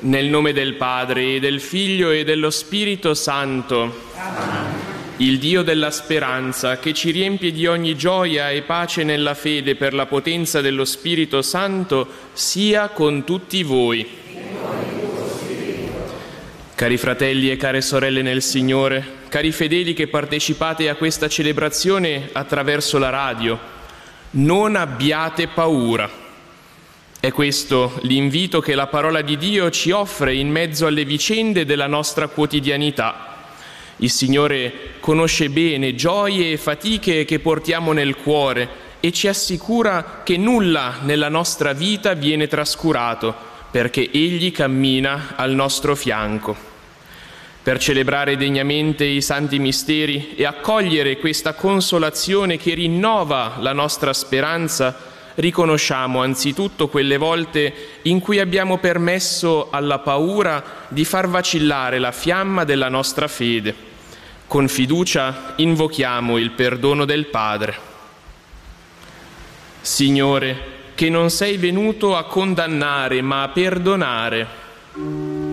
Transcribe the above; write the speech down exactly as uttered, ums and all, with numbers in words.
Nel nome del Padre, e del Figlio, e dello Spirito Santo. Amen. Il Dio della speranza, che ci riempie di ogni gioia e pace nella fede per la potenza dello Spirito Santo, sia con tutti voi. Cari fratelli e care sorelle nel Signore, cari fedeli che partecipate a questa celebrazione attraverso la radio, non abbiate paura. È questo l'invito che la parola di Dio ci offre in mezzo alle vicende della nostra quotidianità. Il Signore conosce bene gioie e fatiche che portiamo nel cuore e ci assicura che nulla nella nostra vita viene trascurato, perché Egli cammina al nostro fianco. Per celebrare degnamente i santi misteri e accogliere questa consolazione che rinnova la nostra speranza, riconosciamo anzitutto quelle volte in cui abbiamo permesso alla paura di far vacillare la fiamma della nostra fede. Con fiducia invochiamo il perdono del Padre. Signore, che non sei venuto a condannare ma a perdonare,